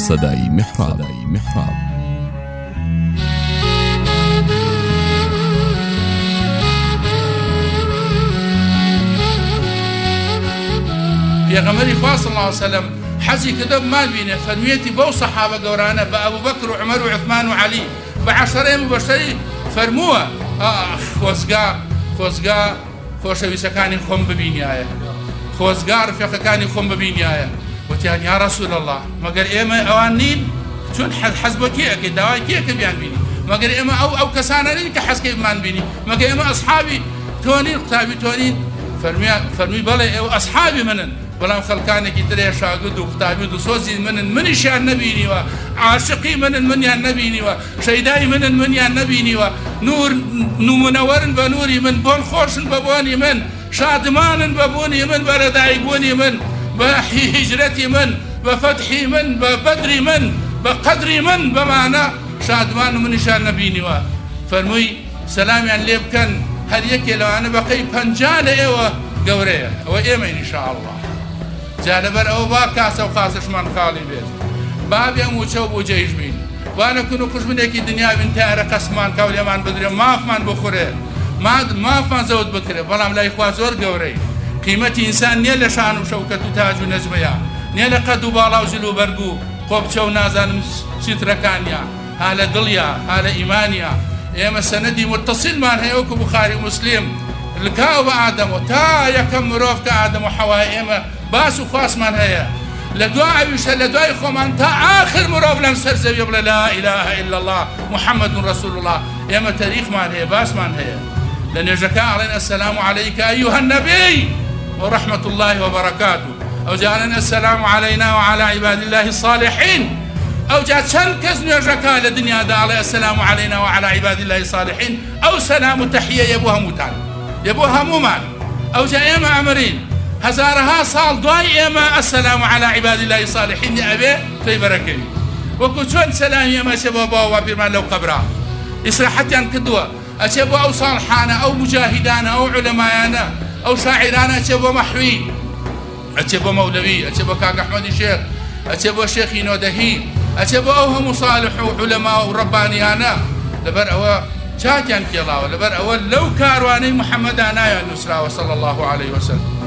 صدای محراب. پێغەمبەری خوا صلی الله علیه وسلم حەزی کردە بمان بینێ فەرموویەتی بەو سەحابە گەورانە بە ئەبوو بەکر و عومەر و عوثمان و عەلی بە عەشەرەی مبەشەری فەرمووە خۆزگا خۆشەویستەکانی خۆم ببینایە، خۆزگا ڕفیقەکانی خۆم ببینایە. وتیان یا رەسوول الله مەگەر ئێمە ئەوان نین چون حەز بە کێیەکەی داوای کێیەکە بیان بینی، مەگەر ئێمە ئەو کەسانە نین کە حەزکەی بمان بینی، مەگەر ئێمە ئەسحابی تۆنین قوتابی تۆنین. فەرمووی بەڵێ ئێوە ئەسحابی منن، بەڵام خەڵکانێکی ترێ شاگرد و قوتابی و دسۆزی منن، منیشیان نەبینیوە، عاشقی منن منیان نەبینیوە، شەیدای منن منیان نەبینیوە، نومونەوەرن بە نووری من، بۆن خۆشن بە بۆنی من، شادمانن بە بوونی من، بە ڕێدایبوونی من، بە هیجرەتی من، بە فەتحی من، بە بەدری من، بە قەدری من، بەمانە شادمان و منیشان نەبینیوە. فەرمووی سەلامیان لێ بکەن هەر یەکێ لەوانە بەقەی 50 لە ئێوە گەورەیە، ئەوە ئێمەین ئینشاءالله. جا لەبەر ئەوە با کاسە و خاسشمان خاڵی بێت، بابێم وچە و بۆ جێیش بین، وانەکون و کوژبنێکی دنیا بین تارە قەسمان کاو لێمان بدرێ، مافمان بخورێ، مافمان زەوت بکرێ، بەڵام لای خوا زۆر گەورەی. قیمەتی ئینسان نییە لە شان و شەوکەت و تاج و نەجمەیە، نییە لە قەد و باڵا و زل و بەرگ و قۆبچە و نازانم چیترەکانیە، ها لە دڵیە، ها لە ئیمانیە. ئێمە سەنەدی متصلمان هەیە وەکو بوخاری و موسلیم لکاو بە ئادەمەوە تا یەکەم مرۆڤ کە ئادەم و حەوای ئێمە باس و خواسمان هەیە، لە دوایشە لە دوای خۆمان تا ئاخر مرۆڤ لەم سەر زەویە بڵێ لا ئیلاهە ئیلا الله محەممەد ڕەسوول الله. ئێمە تاریخمان هەیە، باسمان هەیە. لە نوێژەکە ئەڵێن ئەسەلام عەلەیکە ئەیوهە النەبی وەڕەحمەت الله وبەرەکاتوه، ئەو جا ئەڵێن ئەسەلام عەلەینا وعەلا عیباد الله الصالحین. ئەو جا چەند کەس نوێژەکە لە دنیادا ئەڵێ ئەسەلام عەلەینا وعەلا عیباد الله الصالحین، ئەو سەلام و تەحیەیە بۆ هەمووتان، بۆ هەموومان. ئەو جا ئێمە ئەمرین هەزارها ساڵ دوای ئێمە ئەسەلام عەلا عیباد الله الصالحین ئەبێ تۆی بەرەکەوی، وەکو چۆن سەلامی ئێمە ئەچێ بۆ باوە پیرمان لەو قەبرا ئیسراحەتیان کردووە، ئەچێ بۆ ئەو ساڵحانە، ئەو مجاهیدانە، ئەو عولەمایانە، ئەو شاعرانە، ئەچێ بۆ مەحوی، ئەچێ بۆ مەولەوی، ئەچێ بۆ کاک ئەحمەدی شێخ، ئەچێ بۆ شێخی نۆدەهی، ئەچێ بۆ ئەو هەموو صالح و عولەما و ڕەبانیانە. لەبەر ئەوە چاکیان کێڵاوە، لەبەر ئەوە لەو کاروانەی محەممەدا نایان نووسراوە صلی الله عليه وسلم.